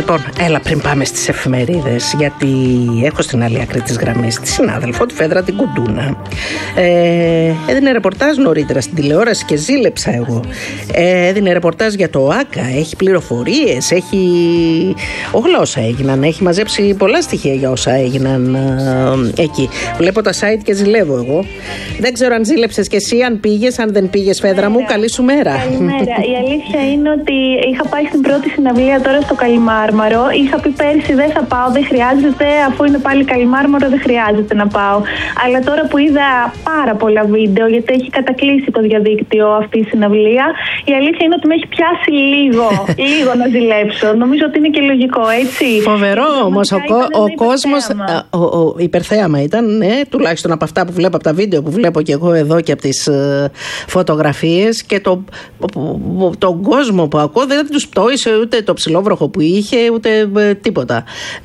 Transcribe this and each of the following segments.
Λοιπόν, έλα πριν πάμε στις εφημερίδες, γιατί έχω στην άλλη άκρη της γραμμής τη συνάδελφο, τη Φέδρα την Κουντούνα. Έδινε ρεπορτάζ νωρίτερα στην τηλεόραση και ζήλεψα εγώ. Έδινε ρεπορτάζ για το ΆΚΑ, έχει πληροφορίες, έχει όλα όσα έγιναν, έχει μαζέψει πολλά στοιχεία για όσα έγιναν εκεί. Βλέπω τα site και ζηλεύω εγώ. Δεν ξέρω αν ζήλεψες κι εσύ, αν πήγες, αν δεν πήγες, Φέδρα μου, καλή σου μέρα. Καλημέρα. Η αλήθεια είναι ότι είχα πάει στην πρώτη συναυλία τώρα στο Καλιμάρμαρο. Είχα πει πέρσι δεν θα πάω, δεν χρειάζεται, αφού είναι πάλι Καλιμάρμαρο δεν χρειάζεται να πάω. Αλλά τώρα που είδα πάρα πολλά βίντεο, γιατί έχει κατακλείσει το διαδίκτυο αυτή η συναυλία, η αλήθεια είναι ότι με έχει πιάσει λίγο να ζηλέψω. Νομίζω ότι είναι και λογικό, έτσι. Φοβερό όμως, ο κόσμος υπερθέαμα ήταν, ναι, τουλάχιστον από αυτά που βλέπω, από τα βίντεο που βλέπω και εγώ εδώ και από τις φωτογραφίες, και τον κόσμο που ακούω δεν τους πτώησε ούτε το ψιλόβροχο που είχε, ούτε τίποτα.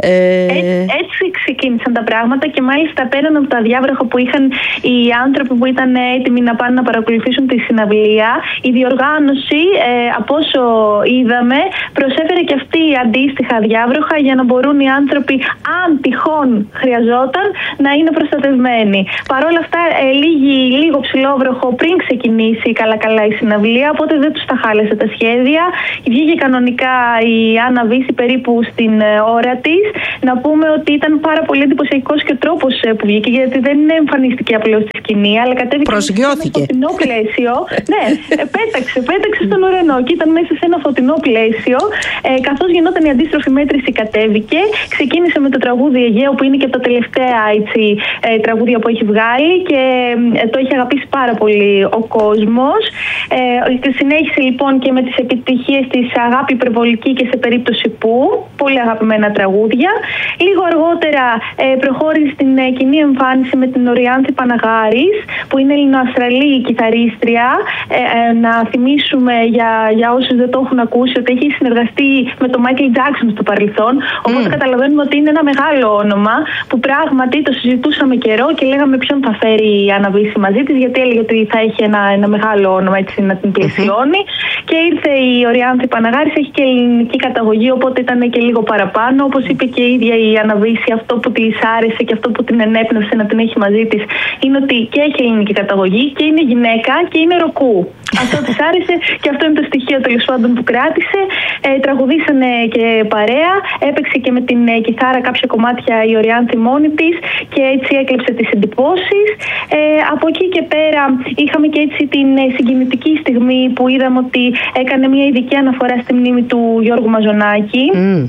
Έτσι ξεκίνησαν τα πράγματα, και μάλιστα πέραν από τα διάβροχα που είχαν οι άνθρωποι που ήταν έτοιμοι να πάνε να παρακολουθήσουν τη συναυλία, η διοργάνωση, από όσο είδαμε, προσέφερε και αυτή αντίστοιχα διάβροχα για να μπορούν οι άνθρωποι, αν τυχόν χρειαζόταν, να είναι προστατευμένοι. Παρ' όλα αυτά, λίγο ψιλόβροχο πριν ξεκινήσει καλά η συναυλία, οπότε δεν τους τα χάλεσε τα σχέδια. Βγήκε κανονικά η Άννα Βύση περίπου στην ώρα της. Να πούμε ότι ήταν πάρα πολύ εντυπωσιακός και ο τρόπος που βγήκε, γιατί δεν εμφανίστηκε απλώς στη σκηνή, αλλά κατέβηκε προσγειώθηκε. σε ένα φωτεινό πλαίσιο. Ναι, πέταξε στον ουρανό και ήταν μέσα σε ένα φωτεινό πλαίσιο. Καθώς γινόταν η αντίστροφη μέτρηση, κατέβηκε. Ξεκίνησε με το τραγούδι Αιγαίο, που είναι και από τα τελευταία τραγούδια που έχει βγάλει, και το έχει αγαπήσει πάρα πολύ ο κόσμος. Συνέχισε λοιπόν και με τις επιτυχίες της Αγάπη Υπερβολική και Σε περίπτωση που, πολύ αγαπημένα τραγούδια. Λίγο αργότερα προχώρησε στην κοινή εμφάνιση με την Οριάνθη Παναγάρης, που είναι Ελληνοαστραλή κιθαρίστρια. Να θυμίσουμε για όσους δεν το έχουν ακούσει ότι έχει συνεργαστεί με τον Μάικλ Τζάκσον στο παρελθόν, οπότε καταλαβαίνουμε ότι είναι ένα μεγάλο όνομα που πράγματι το συζητούσαμε καιρό και λέγαμε ποιον θα φέρει η Άννα Βύση μαζί της, γιατί έλεγε ότι θα έχει ένα μεγάλο όνομα, έτσι, να την πλαισιώνει. Και ήρθε η Οριάνθη Παναγάρης, έχει και ελληνική καταγωγή, οπότε ήταν και λίγο παραπάνω. Όπως είπε και η ίδια η Άννα Βύση, αυτό που της άρεσε και αυτό που την ενέπνευσε να την έχει μαζί της είναι ότι και έχει ελληνική καταγωγή και είναι γυναίκα και είναι ροκού. Αυτό της άρεσε και αυτό είναι το στοιχείο τέλος πάντων που κράτησε. Τραγουδήσανε και παρέα, έπαιξε και με την κιθάρα κάποια κομμάτια η Οριάνθη μόνη της και έτσι έκλεψε τις εντυπώσεις. Από εκεί και πέρα είχαμε και έτσι την συγκινητική στιγμή που είδαμε ότι έκανε μια ειδική αναφορά στη μνήμη του Γιώργου Μαζονάκη.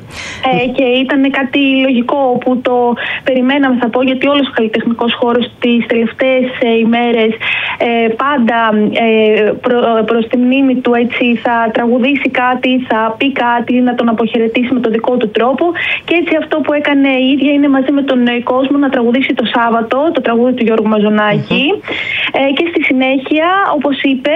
Και ήταν κάτι λογικό που το περιμέναμε, θα πω, γιατί όλος ο καλλιτεχνικός χώρος τις τελευταίες ημέρες πάντα προς τη μνήμη του, έτσι, θα τραγουδήσει κάτι, θα πει κάτι, να τον αποχαιρετήσει με τον δικό του τρόπο, και έτσι αυτό που έκανε η ίδια είναι μαζί με τον κόσμο να τραγουδήσει το Σάββατο το τραγούδι του Γιώργου Μαζονάκη. Και στη συνέχεια, όπως είπε,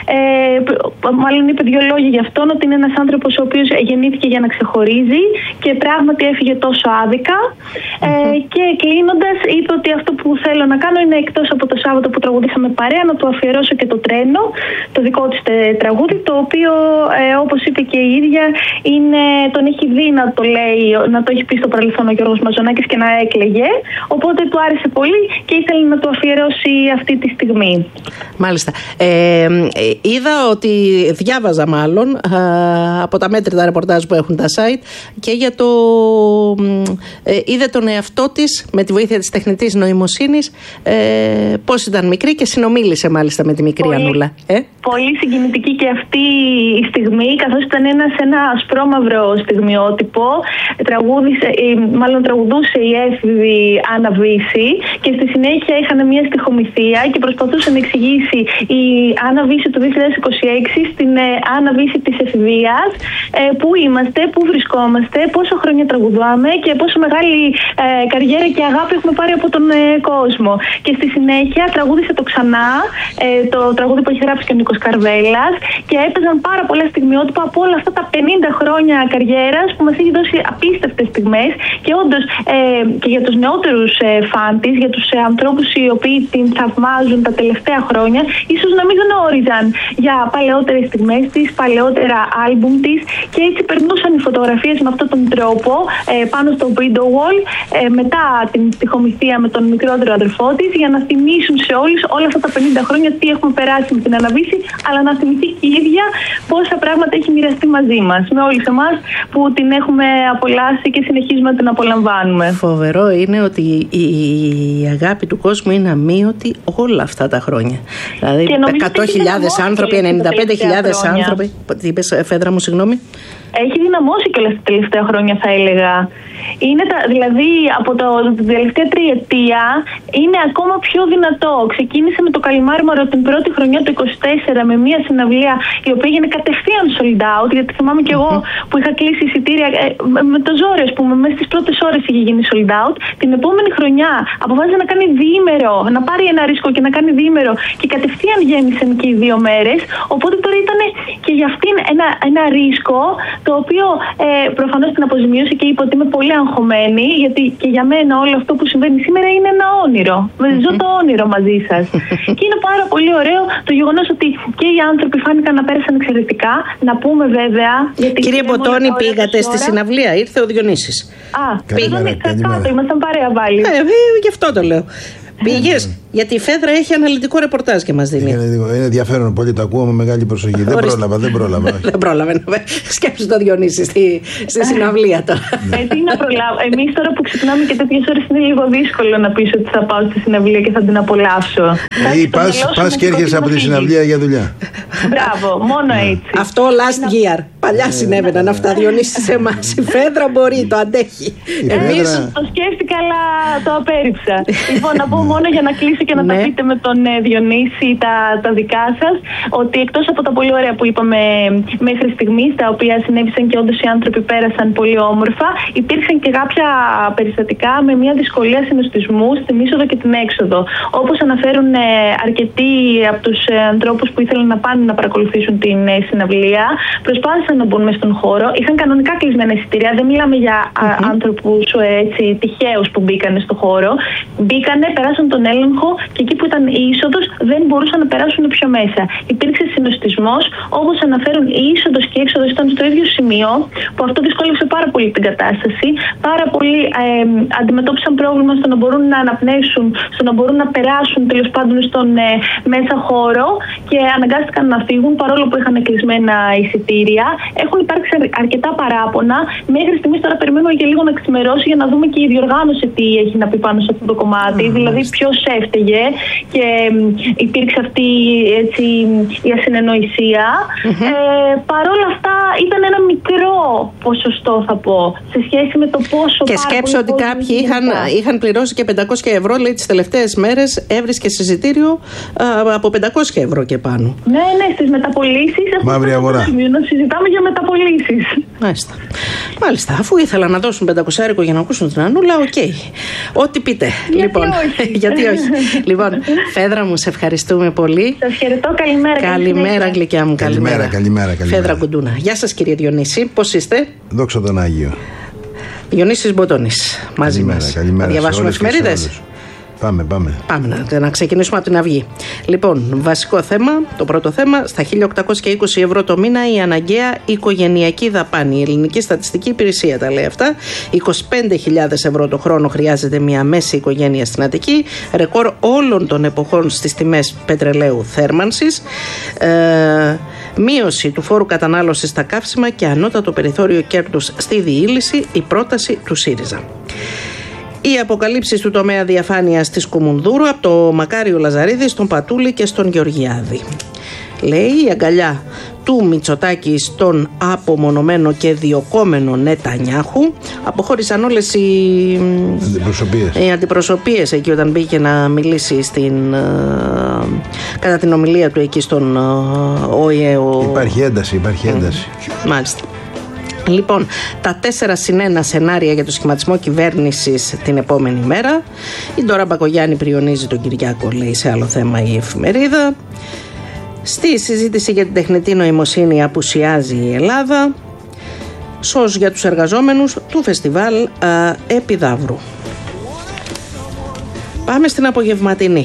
μάλλον είπε δύο λόγια για αυτόν, ότι είναι ένας άνθρωπος ο οποίος γεννήθηκε για να ξεχωρίζει και πράγματι έφυγε τόσο άδικα. Και κλείνοντας, είπε ότι αυτό που θέλω να κάνω είναι, εκτός από το Σάββατο που τραγουδήσαμε παρέα, να του αφιερώσω και το Τρένο, το δικό της τραγούδι, το οποίο όπως είπε και η ίδια, τον έχει δει να το λέει, να το έχει πει στο παρελθόν ο Γιώργος Μαζονάκης και να έκλαιγε, οπότε του άρεσε πολύ και ήθελε να το αφιερώσει αυτή τη στιγμή. Μάλιστα. Είδα ότι διάβαζα μάλλον από τα μέτρητα ρεπορτάζ που έχουν τα site και για το είδε τον εαυτό της με τη βοήθεια της τεχνητής νοημοσύνης πώς ήταν μικρή και συνομίλησε μάλιστα με τη μικρή Ανούλα. Πολύ συγκινητική και αυτή η στιγμή, καθώς ήταν ένα ασπρόμαυρο στιγμιότυπο. Τραγουδούσε η έφηβη Άννα Βύση και στη συνέχεια είχαν μια στιχομυθία και προσπαθούσε να εξηγήσει η Άννα Βύση του 2026 στην Άννα Βύση της εφηβείας πού είμαστε, πού βρισκόμαστε, πόσο χρόνια τραγουδάμε και πόσο μεγάλη καριέρα και αγάπη έχουμε πάρει από τον κόσμο. Και στη συνέχεια τραγούδισε το Ξανά, το τραγούδι που έχει γράψει και ο Νίκος Καρβέλας, και έπαιζαν πάρα πολλά στιγμιότυπα από όλα αυτά τα 50 χρόνια καριέρας που μας έχει δώσει απίστευτες στιγμές, και όντως και για τους νεότερους φαν της, για τους ανθρώπους οι οποίοι την θαυμάζουν τα τελευταία χρόνια, ίσως να μην γνώριζαν για παλαιότερες στιγμές της, παλαιότερα άλμπουμ της, και έτσι περνούσαν οι φωτογραφίες με αυτόν τον τρόπο πάνω στο window wall μετά την τυχομηθεία με τον μικρότερο αδερφό της, για να θυμίσουν σε όλους όλα αυτά τα 50 χρόνια τι έχουμε περάσει με την Αναβίση, αλλά να θυμηθεί και η ίδια πόσα πράγματα έχει μοιραστεί μαζί μας, με όλους εμάς που την έχουμε απολαύσει και συνεχίζουμε να την απολαμβάνουμε. Φοβερό είναι ότι η αγάπη του κόσμου είναι αμύωτη όλα αυτά τα χρόνια. Δηλαδή 100.000 άνθρωποι, 95.000 άνθρωποι. Τι είπες, Φέδρα μου, συγγνώμη? Έχει δυναμώσει και όλα τα τελευταία χρόνια, θα έλεγα. Δηλαδή από την τελευταία τριετία είναι ακόμα πιο δυνατό. Ξεκίνησε με το Καλιμάρμαρο την πρώτη χρονιά του 24 με μια συναυλία η οποία έγινε κατευθείαν sold out. Γιατί θυμάμαι και εγώ που είχα κλείσει εισιτήρια με το ζόρι, ας πούμε, μέσα στις πρώτες ώρες είχε γίνει sold out. Την επόμενη χρονιά αποφάσισε να κάνει διήμερο, να πάρει ένα ρίσκο και να κάνει διήμερο και κατευθείαν γέμισαν και οι 2 μέρες. Οπότε τώρα ήταν και για αυτήν ένα ρίσκο, το οποίο προφανώς την αποζημίωσε και είπε ότι είμαι πολύ αγχωμένη, γιατί και για μένα όλο αυτό που συμβαίνει σήμερα είναι ένα όνειρο. Ζω το όνειρο μαζί σας. Και είναι πάρα πολύ ωραίο το γεγονός ότι και οι άνθρωποι φάνηκαν να πέρασαν εξαιρετικά. Να πούμε βέβαια. Κύριε Μποτώνη, πήγατε στη συναυλία? Ήρθε ο Διονύσης. Πήγαμε κάτω, ήμασταν παρέα πάλι. Γι' αυτό το λέω. Πήγες? Γιατί η Φέδρα έχει αναλυτικό ρεπορτάζ και μας δίνει. Είναι ενδιαφέρον πολύ, το ακούω με μεγάλη προσοχή. Δεν πρόλαβα. Δεν πρόλαβε. Σκέψου το Διονύση στη συναυλία τώρα. Τι να προλάβω. Εμείς τώρα που ξυπνάμε και τέτοιες ώρες είναι λίγο δύσκολο να πεις ότι θα πάω στη συναυλία και θα την απολαύσω. Πας και έρχεσαι από τη συναυλία για δουλειά. Μπράβο, μόνο έτσι. Αυτό last year. Παλιά συνέβαιναν αυτά, Διονύση, σε εμάς. Η Φέδρα μπορεί, το αντέχει. Εμείς το σκέφτηκα, αλλά το απέρριψα. Λοιπόν, να πω μόνο για να κλείσω και να τα πείτε με τον Διονύση τα δικά σας, ότι εκτός από τα πολύ ωραία που είπαμε μέχρι στιγμής, τα οποία συνέβησαν και όντως οι άνθρωποι πέρασαν πολύ όμορφα, υπήρξαν και κάποια περιστατικά με μια δυσκολία συνοστισμού στην είσοδο και την έξοδο. Όπως αναφέρουν αρκετοί από τους ανθρώπους που ήθελαν να πάνε να παρακολουθήσουν την συναυλία, προσπάθησαν να μπουν μες στον χώρο. Είχαν κανονικά κλεισμένα εισιτήρια, δεν μιλάμε για άνθρωπους τυχαίους που μπήκανε στο χώρο. Μπήκανε, περάσαν τον έλεγχο και εκεί που ήταν η είσοδος δεν μπορούσαν να περάσουν πιο μέσα. Υπήρξε συνοστισμός, όπως αναφέρουν, η είσοδος και η έξοδος ήταν στο ίδιο σημείο, που αυτό δυσκόλεψε πάρα πολύ την κατάσταση. Πάρα πολλοί αντιμετώπισαν πρόβλημα στο να μπορούν να αναπνεύσουν, στο να μπορούν να περάσουν τέλος πάντων στον μέσα χώρο και αναγκάστηκαν να φύγουν παρόλο που είχαν κλεισμένα εισιτήρια. Έχουν υπάρξει αρκετά παράπονα. Μέχρι στιγμής τώρα περιμένουμε και λίγο να ξημερώσει για να δούμε και η διοργάνωση τι έχει να πει πάνω σε αυτό το κομμάτι. Δηλαδή ποιος έφταιγε και υπήρξε αυτή η ασυνεννοησία. Παρ' όλα αυτά ήταν ένα μικρό ποσοστό, θα πω, σε σχέση με το πόσο. Και σκέψω ότι κάποιοι είχαν πληρώσει και 500 ευρώ, λέει, τις τελευταίες μέρες έβρισκε εισιτήριο από 500 ευρώ και πάνω. Ναι, στις μεταπωλήσεις. Μαύρη αγορά. Να συζητάμε για μεταπωλήσεις. Μάλιστα, αφού ήθελα να δώσουν 500 για να ακούσουν την Ανούλα, οκ. Ό,τι πείτε. Γιατί όχι. Λοιπόν, Φέδρα μου, σε ευχαριστούμε πολύ. Σας χαιρετώ, καλημέρα. Καλημέρα, γλυκιά μου, καλημέρα. Φέδρα Κουντούνα. Γεια σας, κύριε Διονύση, πώς είστε? Δόξα τον Άγιο. Διονύσης Μποτώνης, μαζί μας. Καλημέρα. Διαβάσουμε εφημερίδες. Πάμε. Να ξεκινήσουμε από την Αυγή. Λοιπόν, βασικό θέμα, το πρώτο θέμα, στα 1.820 ευρώ το μήνα η αναγκαία οικογενειακή δαπάνη. Η Ελληνική Στατιστική Υπηρεσία τα λέει αυτά. 25.000 ευρώ το χρόνο χρειάζεται μια μέση οικογένεια στην Αττική. Ρεκόρ όλων των εποχών στις τιμές πετρελαίου θέρμανσης. Μείωση του φόρου κατανάλωσης στα καύσιμα και ανώτατο περιθώριο κέρδους στη διήλυση, η πρόταση του ΣΥΡΙΖΑ. Οι αποκαλύψεις του τομέα διαφάνειας της Κουμουνδούρου από το Μακάριο Λαζαρίδη στον Πατούλη και στον Γεωργιάδη. Λέει η αγκαλιά του Μητσοτάκη στον απομονωμένο και διοκόμενο Νετανιάχου. Αποχώρησαν όλες οι αντιπροσωπείες εκεί όταν μπήκε να μιλήσει κατά την ομιλία του εκεί στον ΟΗΕ. Υπάρχει ένταση. Μάλιστα. Λοιπόν, τα 4+1 σενάρια για το σχηματισμό κυβέρνησης την επόμενη μέρα. Η Ντόρα Μπακογιάννη πριονίζει τον Κυριάκο, λέει, σε άλλο θέμα η εφημερίδα. Στη συζήτηση για την τεχνητή νοημοσύνη απουσιάζει η Ελλάδα. Σως για τους εργαζόμενους του φεστιβάλ Επιδαύρου. Πάμε στην απογευματινή.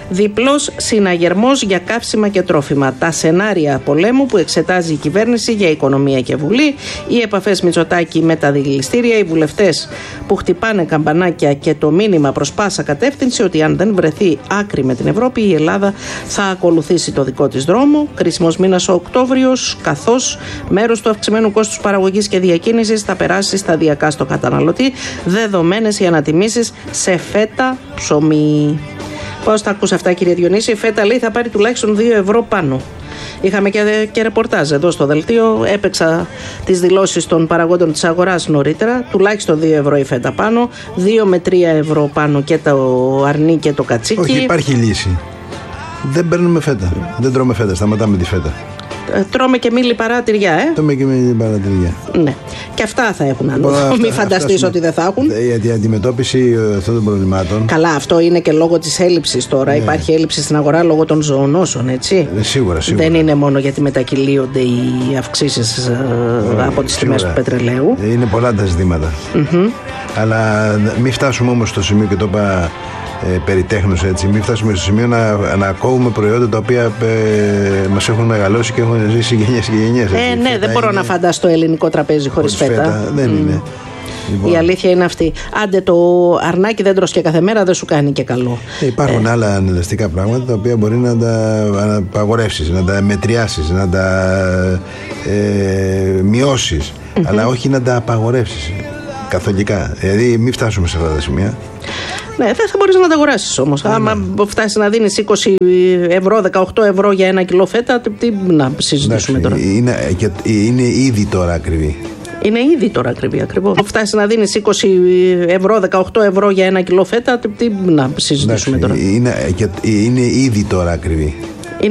Διπλός συναγερμός για καύσιμα και τρόφιμα. Τα σενάρια πολέμου που εξετάζει η κυβέρνηση για οικονομία και Βουλή. Οι επαφές Μητσοτάκη με τα δηληστήρια. Οι βουλευτές που χτυπάνε καμπανάκια και το μήνυμα προς πάσα κατεύθυνση ότι αν δεν βρεθεί άκρη με την Ευρώπη, η Ελλάδα θα ακολουθήσει το δικό της δρόμο. Κρίσιμος μήνας ο Οκτώβριος, καθώς μέρος του αυξημένου κόστους παραγωγής και διακίνησης θα περάσει σταδιακά στο καταναλωτή, δεδομένες οι ανατιμήσεις σε φέτα, ψωμί. Πώς τα ακούς αυτά, κύριε Διονύση? Η φέτα, λέει, θα πάρει τουλάχιστον 2 ευρώ πάνω. Είχαμε και ρεπορτάζ εδώ στο δελτίο. Έπαιξα τις δηλώσεις των παραγόντων της αγοράς νωρίτερα. Τουλάχιστον 2 ευρώ η φέτα πάνω, 2 με 3 ευρώ πάνω και το αρνί και το κατσίκι. Όχι, υπάρχει λύση. Δεν παίρνουμε φέτα. Δεν τρώμε φέτα. Σταματάμε τη φέτα. Τρώμε και μη λιπαρά τυριά, Τρώμε και μη λιπαρά τυριά. Ναι. Και αυτά θα έχουν. Μην φανταστείς ότι δεν θα έχουν. Γιατί η αντιμετώπιση αυτών των προβλημάτων. Καλά, αυτό είναι και λόγω της έλλειψης τώρα. Ναι. Υπάρχει έλλειψη στην αγορά λόγω των ζωονόσων, έτσι. Σίγουρα. Δεν είναι μόνο γιατί μετακυλίονται οι αυξήσεις από τις τιμές του πετρελαίου. Είναι πολλά τα ζητήματα. Αλλά μην φτάσουμε όμως στο σημείο, και το είπα περιτέχνως, έτσι, μην φτάσουμε στο σημείο να κόβουμε προϊόντα τα οποία μας έχουν μεγαλώσει και έχουν ζήσει γενιές και γενιές. Ναι, δεν μπορώ να φανταστώ ελληνικό τραπέζι χωρίς φέτα. Δεν είναι. Λοιπόν. Η αλήθεια είναι αυτή. Άντε, το αρνάκι δεν τρως και κάθε μέρα, δεν σου κάνει και καλό. Υπάρχουν άλλα ανελαστικά πράγματα τα οποία μπορεί να τα απαγορεύσεις, να τα μετριάσεις, να τα μειώσεις, αλλά όχι να τα απαγορεύσεις καθολικά. Δηλαδή μην φτάσουμε σε αυτά τα σημεία. Ναι, δεν θα μπορείς να τα αγοράσεις όμως. Άμα φτάσεις να δίνεις 20 ευρώ, 18 ευρώ για 1 κιλό φέτα, τι να συζητήσουμε τώρα. Είναι ήδη τώρα ακριβή. Είναι ήδη τώρα ακριβή, ακριβώς. Φτάσεις να δίνεις 20 ευρώ, 18 ευρώ για 1 κιλό φέτα, τι να συζητήσουμε τώρα. Είναι ήδη τώρα ακριβή.